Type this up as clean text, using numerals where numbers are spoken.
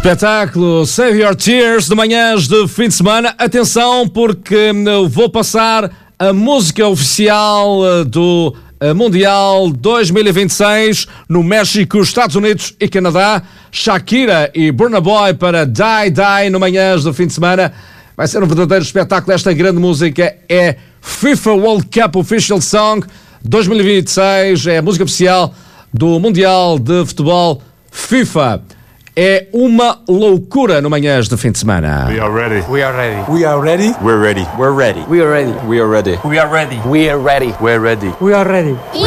Espetáculo Save Your Tears de manhãs de fim de semana. Atenção, porque vou passar a música oficial do Mundial 2026 no México, Estados Unidos e Canadá. Shakira e Burna Boy para Die Die no manhãs de fim de semana. Vai ser um verdadeiro espetáculo. Esta grande música é FIFA World Cup Official Song 2026. É a música oficial do Mundial de Futebol FIFA. É uma loucura no manhãs de fim de semana. We are ready. We are ready. We are ready. We're ready. We're ready. We are ready. We are ready. We are ready. We are ready. We're ready. We are ready. We are ready.